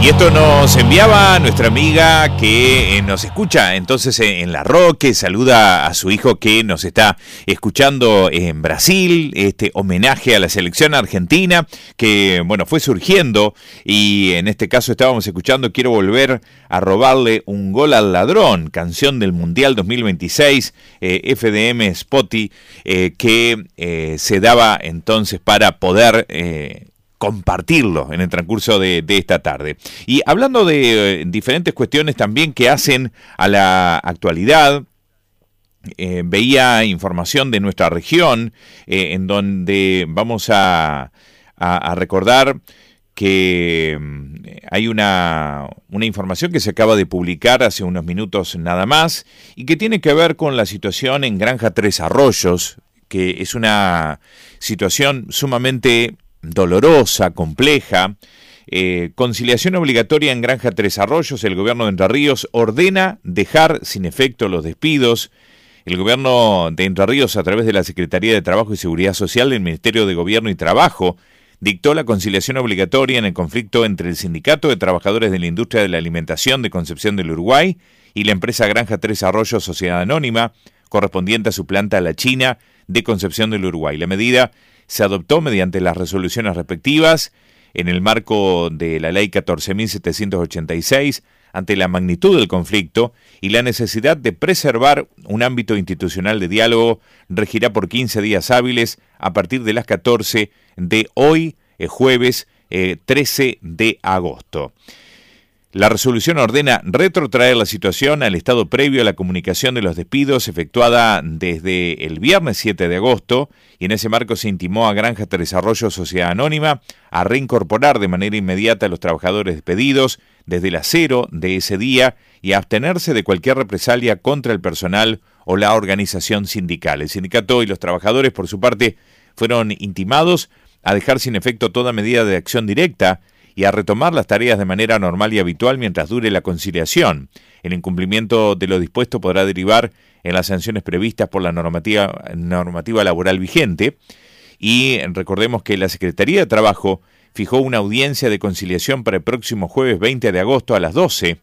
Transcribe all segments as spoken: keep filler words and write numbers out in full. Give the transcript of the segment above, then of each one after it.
Y esto nos enviaba nuestra amiga que nos escucha entonces en La Roque, saluda a su hijo que nos está escuchando en Brasil, este homenaje a la selección argentina que, bueno, fue surgiendo y en este caso estábamos escuchando Quiero volver a robarle un gol al ladrón, canción del Mundial dos mil veintiséis, eh, F D M Spotify, eh, que eh, se daba entonces para poder Eh, compartirlo en el transcurso de, de esta tarde. Y hablando de eh, diferentes cuestiones también que hacen a la actualidad, eh, veía información de nuestra región, eh, en donde vamos a, a, a recordar que hay una, una información que se acaba de publicar hace unos minutos nada más, y que tiene que ver con la situación en Granja Tres Arroyos, que es una situación sumamente dolorosa, compleja. Eh, conciliación obligatoria en Granja Tres Arroyos. El gobierno de Entre Ríos ordena dejar sin efecto los despidos. El gobierno de Entre Ríos, a través de la Secretaría de Trabajo y Seguridad Social del Ministerio de Gobierno y Trabajo, dictó la conciliación obligatoria en el conflicto entre el Sindicato de Trabajadores de la Industria de la Alimentación de Concepción del Uruguay y la empresa Granja Tres Arroyos Sociedad Anónima, correspondiente a su planta La China de Concepción del Uruguay. La medida se adoptó mediante las resoluciones respectivas en el marco de la Ley catorce mil setecientos ochenta y seis, ante la magnitud del conflicto y la necesidad de preservar un ámbito institucional de diálogo. Regirá por quince días hábiles a partir de las catorce de hoy, eh, jueves eh, trece de agosto. La resolución ordena retrotraer la situación al estado previo a la comunicación de los despidos efectuada desde el viernes siete de agosto, y en ese marco se intimó a Granja Tres Arroyos Sociedad Anónima a reincorporar de manera inmediata a los trabajadores despedidos desde las cero de ese día y a abstenerse de cualquier represalia contra el personal o la organización sindical. El sindicato y los trabajadores, por su parte, fueron intimados a dejar sin efecto toda medida de acción directa y a retomar las tareas de manera normal y habitual mientras dure la conciliación. El incumplimiento de lo dispuesto podrá derivar en las sanciones previstas por la normativa, normativa laboral vigente. Y recordemos que la Secretaría de Trabajo fijó una audiencia de conciliación para el próximo jueves veinte de agosto a las doce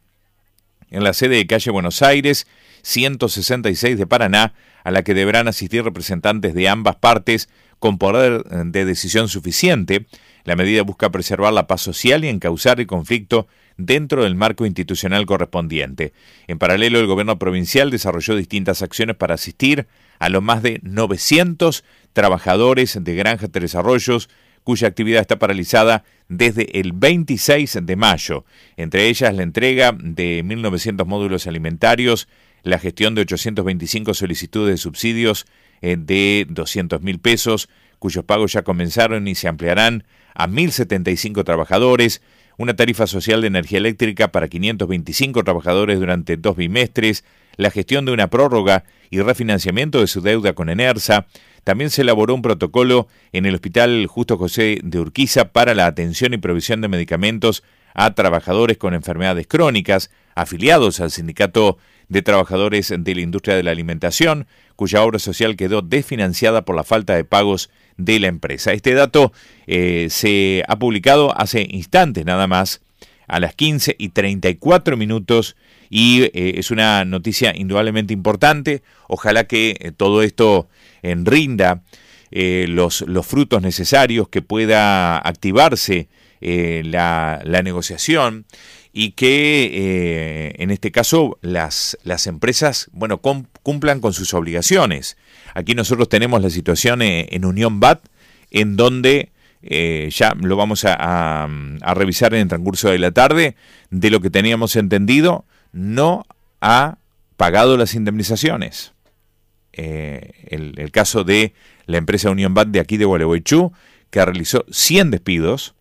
en la sede de calle Buenos Aires, ciento sesenta y seis de Paraná, a la que deberán asistir representantes de ambas partes con poder de decisión suficiente. La medida busca preservar la paz social y encauzar el conflicto dentro del marco institucional correspondiente. En paralelo, el gobierno provincial desarrolló distintas acciones para asistir a los más de novecientos trabajadores de Granja Tres Arroyos, cuya actividad está paralizada desde el veintiséis de mayo. Entre ellas, la entrega de mil novecientos módulos alimentarios, la gestión de ochocientos veinticinco solicitudes de subsidios eh, de doscientos mil pesos, cuyos pagos ya comenzaron y se ampliarán a mil setenta y cinco trabajadores, una tarifa social de energía eléctrica para quinientos veinticinco trabajadores durante dos bimestres, la gestión de una prórroga y refinanciamiento de su deuda con Enersa. También se elaboró un protocolo en el Hospital Justo José de Urquiza para la atención y provisión de medicamentos a trabajadores con enfermedades crónicas, afiliados al Sindicato de Trabajadores de la Industria de la Alimentación, cuya obra social quedó desfinanciada por la falta de pagos de la empresa. Este dato eh, se ha publicado hace instantes nada más, a las quince y treinta y cuatro minutos, y eh, es una noticia indudablemente importante. Ojalá que eh, todo esto eh, rinda eh, los, los frutos necesarios, que pueda activarse eh, la, la negociación y que eh, en este caso las, las empresas, bueno, com, cumplan con sus obligaciones. Aquí nosotros tenemos la situación eh, en Unión B A T, en donde eh, ya lo vamos a, a, a revisar en el transcurso de la tarde. De lo que teníamos entendido, no ha pagado las indemnizaciones. Eh, el, el caso de la empresa Unión B A T de aquí de Gualeguaychú, que realizó cien despidos.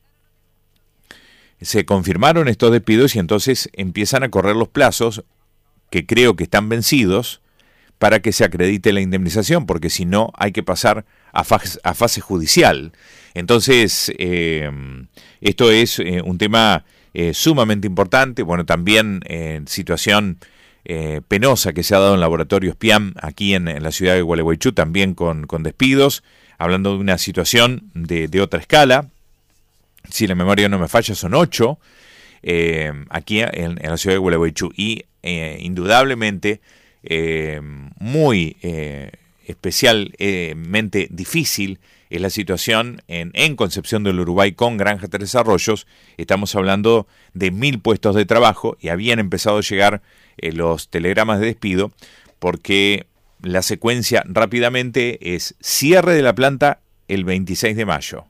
Se confirmaron estos despidos y entonces empiezan a correr los plazos, que creo que están vencidos, para que se acredite la indemnización, porque si no hay que pasar a fase, a fase judicial. Entonces, eh, esto es eh, un tema eh, sumamente importante. Bueno, también eh, situación eh, penosa que se ha dado en Laboratorios Piam, aquí en, en la ciudad de Gualeguaychú, también con, con despidos, hablando de una situación de, de otra escala. Si la memoria no me falla, son ocho. eh, aquí en, en la ciudad de Gualeguaychú. Y eh, indudablemente eh, muy eh, especialmente difícil es la situación en, en Concepción del Uruguay con Granja Tres Arroyos. Estamos hablando de mil puestos de trabajo y habían empezado a llegar eh, los telegramas de despido, porque la secuencia rápidamente es cierre de la planta el veintiséis de mayo.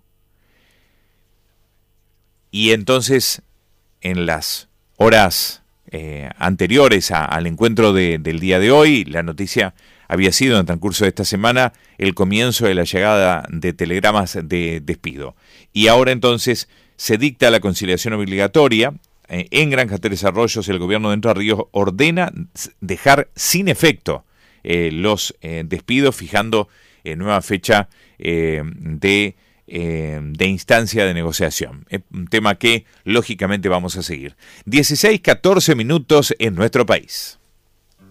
Y entonces, en las horas eh, anteriores a, al encuentro de, del día de hoy, la noticia había sido en el transcurso de esta semana el comienzo de la llegada de telegramas de despido. Y ahora entonces se dicta la conciliación obligatoria. Eh, en Granja Tres Arroyos el gobierno de Entre Ríos ordena dejar sin efecto eh, los eh, despidos, fijando eh, nueva fecha eh, de, eh, de instancia de negociación. Es un tema que lógicamente vamos a seguir. dieciséis, catorce minutos en nuestro país.